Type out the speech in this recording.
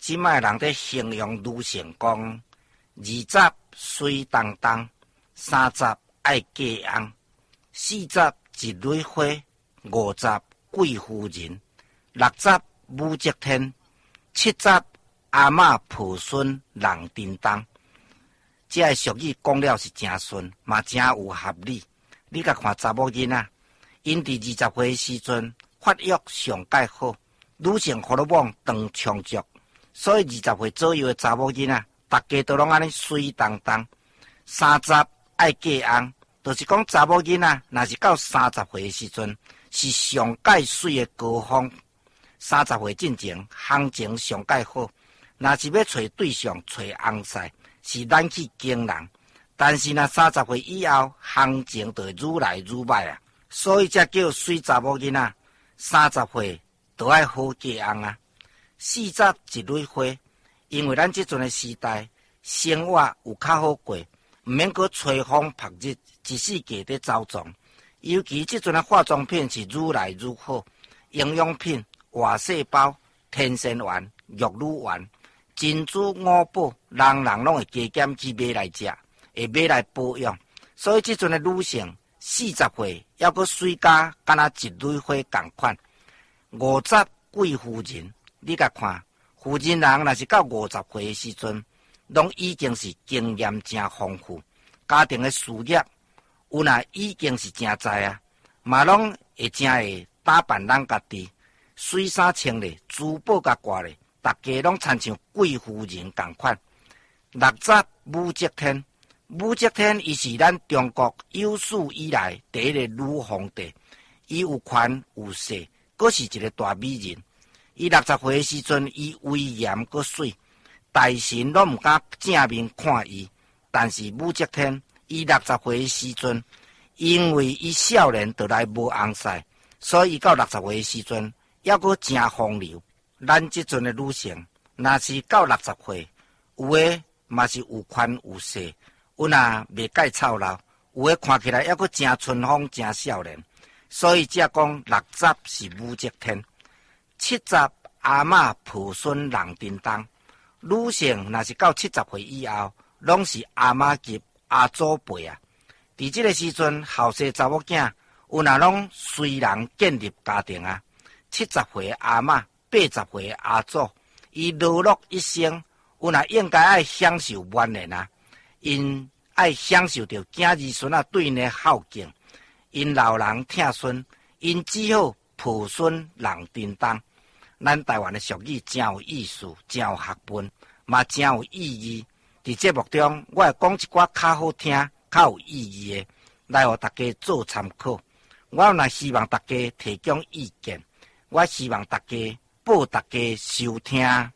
即卖人在形容女性讲：20水当当，30爱嫁翁，40一蕊花，50贵妇人，60武则天，70阿嬷抱孙人叮当。这个俗语讲了是真顺，嘛真有合理。你甲看查某囡仔，因伫20岁的时阵发育上介好，女性荷尔蒙当充足，所以20岁左右的查某囡仔，大家都拢安尼水当当。30爱嫁翁，就是讲查某囡仔若是到30岁的时阵，是上介水的高峰。30岁进前，行情上介好，若是要找对象、找翁婿，是咱去惊人。但是若30岁以后，行情就会愈来愈歹啊。所以才叫水查某囡仔，30岁都爱好嫁翁啊。40一蕊花，因为咱即阵的时代，生活有较好过，毋免搁吹风晒日，一世界在走状。尤其即阵的化妆品是愈来愈好，营养品、活细胞、天生丸、玉女丸、珍珠五宝，人人拢会加减去买来食，会买来保养。所以即阵的女性40岁还阁水甲敢若一蕊花同款。50贵妇人，你甲看，妇人人若是到50岁的时阵，拢已经是经验真丰富，家庭的事业有若已经是真知啊，嘛拢会真会打扮咱家己，水衫穿咧，珠宝甲挂咧，大家拢亲像贵妇人同款。60武则天，武则天伊是咱中国有史以来第一个女皇帝，伊有权有势，阁是一个大美人。伊60岁的时阵，伊威严阁水，大臣拢毋敢正面看伊。但是武则天伊60岁的时阵，因为伊少年就来无翁婿，所以伊到60岁的时阵，还阁真风流。咱即阵的女性，若是到60岁，有诶嘛是有权有势，有若袂介操劳，有诶看起来还阁真春风真少年。所以才讲60是武则天，70阿嬷抱孙人叮当。女性若是到70岁以后，拢是阿嬷级阿祖辈啊。伫即个时阵，后生查某囝有若拢随人建立家庭啊。70岁阿嬷，80岁阿祖，伊劳碌一生，有若应该爱享受晚年啊。因爱享受着囝儿孙啊对因的孝敬，因老人疼孙，因只好抱孙人叮当。咱台湾的俗语真有意思，真有学问，嘛真有意义。伫节目中，我会讲一寡较好听、较有意义的，来互大家做参考。我若希望大家提供意见，我希望大家报大家收听。